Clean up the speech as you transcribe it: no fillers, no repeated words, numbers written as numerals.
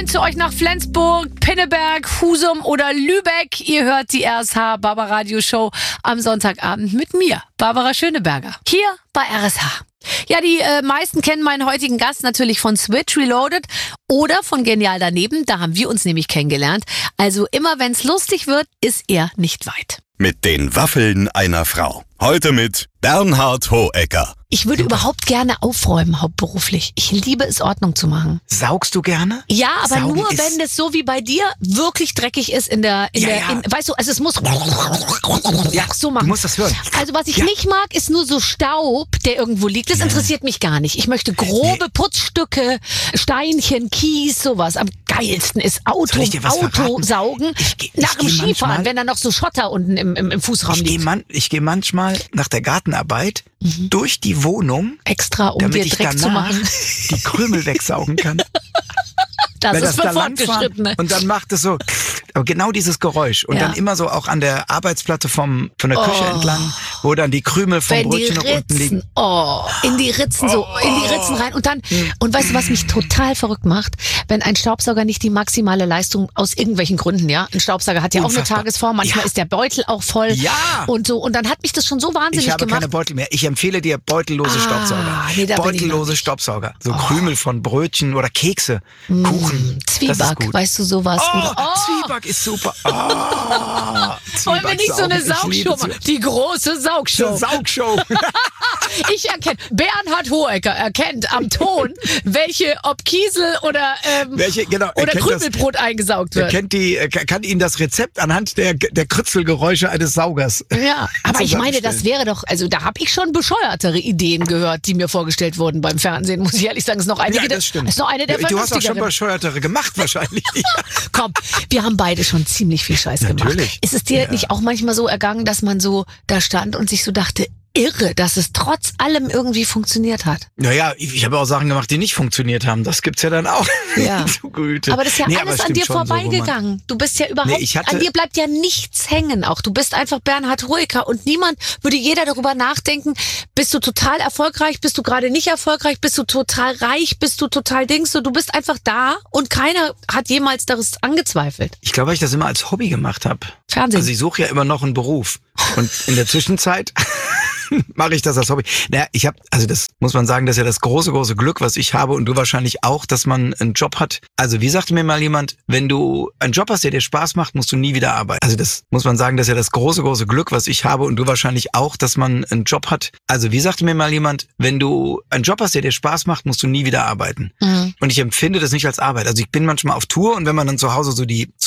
moin zu euch nach Flensburg, Pinneberg, Husum oder Lübeck. Ihr hört die RSH Barbaradio Show am Sonntagabend mit mir, Barbara Schöneberger, hier bei RSH. Ja, die meisten kennen meinen heutigen Gast natürlich von Switch Reloaded oder von Genial daneben. Da haben wir uns nämlich kennengelernt. Also immer wenn's lustig wird, ist er nicht weit. Mit den Waffeln einer Frau. Heute mit Bernhard Hohecker. Ich würde überhaupt gerne aufräumen, hauptberuflich. Ich liebe es, Ordnung zu machen. Saugst du gerne? Ja, aber Saugen nur, ist- wenn es so wie bei dir wirklich dreckig ist weißt du, also es muss so machen. Du musst das hören. Also was ich nicht mag, ist nur so Staub, der irgendwo liegt. Das interessiert mich gar nicht. Ich möchte grobe Putzstücke, Steinchen, Kies, sowas. Am geilsten ist Soll ich dir was verraten? Autosaugen. Ich Nach dem geh Skifahren, manchmal- wenn da noch so Schotter unten im Fußraum liegt. Ich gehe manchmal nach der Gartenarbeit durch die Wohnung, Extra, um damit dir ich Dreck zu danach machen. die Krümel wegsaugen kann. Das Wenn ist für da langfahren Fortgeschrittene. und dann macht es so, aber genau dieses Geräusch und Ja. dann immer so auch an der Arbeitsplatte von der Küche entlang, wo dann die Krümel vom Wenn die Brötchen noch unten liegen. Ritzen, in die Ritzen rein und dann, und weißt du, was mich total verrückt macht? Wenn ein Staubsauger nicht die maximale Leistung aus irgendwelchen Gründen, ja? Ein Staubsauger hat ja auch eine Unfassbar. Tagesform, manchmal Ja. ist der Beutel auch voll Ja. und so, und dann hat mich das schon so wahnsinnig Ich habe gemacht. keine Beutel mehr. Ich empfehle dir beutellose Staubsauger. Nee, da bin ich noch Beutellose nicht. Staubsauger. So Krümel von Brötchen oder Kekse, Kuchen. Das ist Zwieback, gut. weißt du, sowas. Zwieback ist super. Wollen wir nicht so eine Zwieback saugen. Ich liebe Saugshow machen? Die große Saugshow. Saugshow. Ich erkenne, Bernhard Hohecker erkennt am Ton, ob Kiesel oder Genau, er oder kennt Krümelbrot eingesaugt Er wird. kann Ihnen das Rezept anhand der Krützelgeräusche eines Saugers. Ja, aber ich meine, das zusammenstellen. wäre doch, also da habe ich schon bescheuertere Ideen gehört, die mir vorgestellt wurden beim Fernsehen, muss ich ehrlich sagen. Ist noch einige, Ja, das stimmt. Ist noch eine der Du hast auch schon vernünftigeren. bescheuertere gemacht wahrscheinlich. Komm, wir haben beide schon ziemlich viel Scheiß gemacht. Natürlich. Ist es dir nicht auch manchmal so ergangen, dass man so da stand und sich so dachte, irre, dass es trotz allem irgendwie funktioniert hat? Naja, ich habe auch Sachen gemacht, die nicht funktioniert haben. Das gibt's ja dann auch. Ja. Du Güte. Aber das ist ja Nee, alles aber an dir stimmt schon, so, wo man- vorbeigegangen. Du bist ja überhaupt, Nee, ich hatte- an dir bleibt ja nichts hängen auch. Du bist einfach Bernhard Hohecker und würde jeder darüber nachdenken, bist du total erfolgreich, bist du gerade nicht erfolgreich, bist du total reich, bist du total Dings, so, du bist einfach da und keiner hat jemals das angezweifelt. Ich glaube, weil ich das immer als Hobby gemacht habe. Fernsehen. Also ich suche ja immer noch einen Beruf. Und in der Zwischenzeit mache ich das als Hobby. Naja, das muss man sagen, das ist ja das große, große Glück, was ich habe und du wahrscheinlich auch, dass man einen Job hat. Also wie sagte mir mal jemand, wenn du einen Job hast, der dir Spaß macht, musst du nie wieder arbeiten. Also das muss man sagen, das ist ja das große, große Glück, was ich habe und du wahrscheinlich auch, dass man einen Job hat. Also wie sagte mir mal jemand, wenn du einen Job hast, der dir Spaß macht, musst du nie wieder arbeiten. Und ich empfinde das nicht als Arbeit. Also ich bin manchmal auf Tour und wenn man dann zu Hause so die